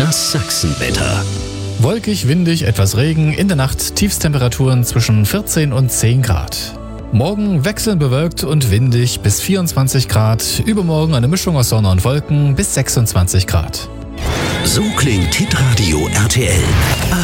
Das Sachsenwetter. Wolkig, windig, etwas Regen, in der Nacht Tiefstemperaturen zwischen 14 und 10 Grad. Morgen wechselnd bewölkt und windig bis 24 Grad, übermorgen eine Mischung aus Sonne und Wolken bis 26 Grad. So klingt Hitradio RTL.